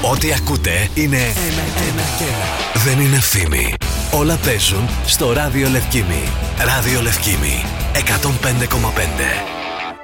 Ό,τι ακούτε είναι ένα και ένα. Δεν είναι φήμη. Όλα παίζουν στο Ράδιο Λευκήμι. Ράδιο Λευκήμι 105,5.